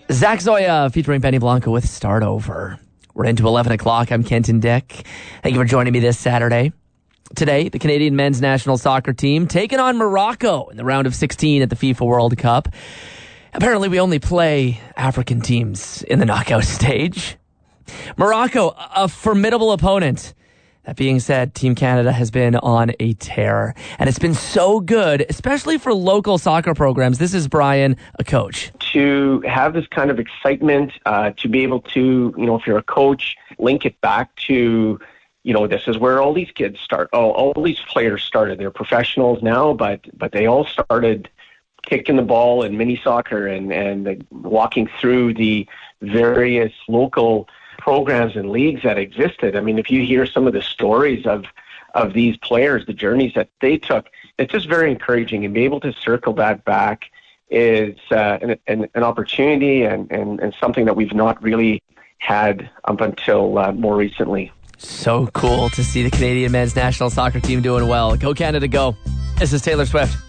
Zach Zoya featuring Benny Blanco with Start Over. We're into 11 o'clock. I'm Kenton Dick. Thank you for joining me this Saturday. Today, the Canadian men's national soccer team taking on Morocco in the round of 16 at the FIFA World Cup. Apparently, we only play African teams in the knockout stage. Morocco, a formidable opponent. That being said, Team Canada has been on a tear, and it's been so good, especially for local soccer programs. This is Brian, a coach. To have this kind of excitement, to be able to, if you're a coach, link it back to, this is where all these kids start. All these players started. They're professionals now, but they all started kicking the ball in mini soccer and walking through the various local programs and leagues that existed. I mean, if you hear some of the stories of these players, the journeys that they took, it's just very encouraging. And be able to circle that back is an opportunity and something that we've not really had up until more recently. So cool to see the Canadian men's national soccer team doing well. Go Canada, go. This is Taylor Swift.